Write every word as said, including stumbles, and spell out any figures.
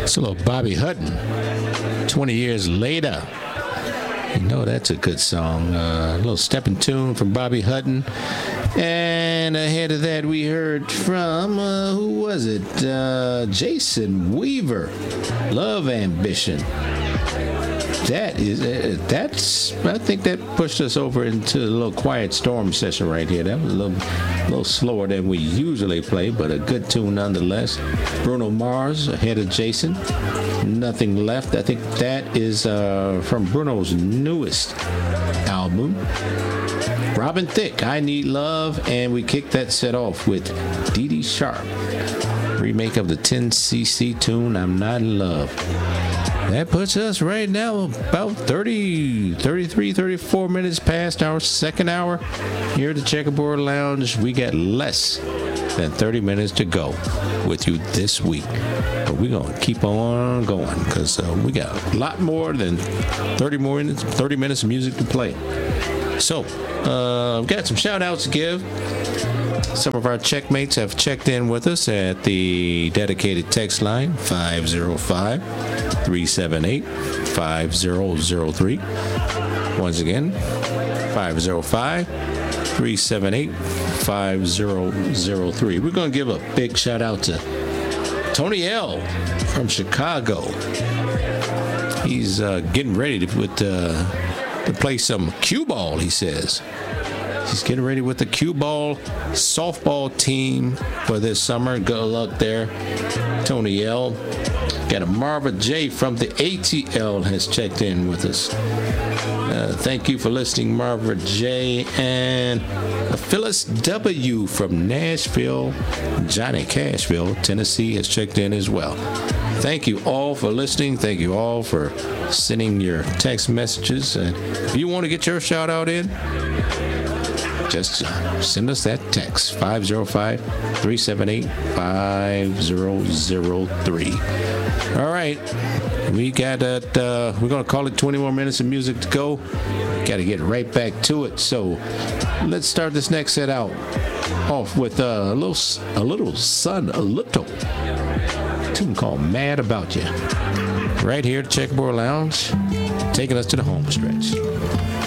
It's a little Bobby Hutton. twenty years later. You know that's a good song. Uh, a little stepping tune from Bobby Hutton. And ahead of that, we heard from, uh, who was it? Uh, Jason Weaver. Love Ambition. That is, uh, that's, I think that pushed us over into a little Quiet Storm session right here. That was a little, a little slower than we usually play, but a good tune nonetheless. Bruno Mars ahead of Jason. Nothing Left. I think that is uh, from Bruno's newest album. Robin Thicke, I Need Love, and we kicked that set off with Dee Dee Sharp. Remake of the ten C C tune, I'm Not in Love. That puts us right now about thirty, thirty-three, thirty-four minutes past our second hour here at the Checkerboard Lounge. We got less than thirty minutes to go with you this week. But we're going to keep on going because uh, we got a lot more than thirty more minutes, thirty minutes of music to play. So, uh, we've got some shout outs to give. Some of our checkmates have checked in with us at the dedicated text line five oh five, three seven eight, five oh oh three. Once again, five oh five, three seven eight, five oh oh three. We're going to give a big shout out to Tony L from Chicago. He's uh, getting ready to put uh, to play some cue ball, he says. He's getting ready with the cue ball softball team for this summer. Good luck there, Tony L. Got a Marva J from the A T L has checked in with us. Uh, thank you for listening, Marva J. And Phyllis W. from Nashville, Johnny Cashville, Tennessee has checked in as well. Thank you all for listening. Thank you all for sending your text messages. And if you want to get your shout out in, just send us that text, five oh five, three seven eight, five oh oh three. All right, we got it. Uh, we're going to call it twenty more minutes of music to go. Got to get right back to it. So let's start this next set out off with uh, a little, a little Sun, a little tune called Mad About You. Right here at Checkerboard Lounge, taking us to the home stretch.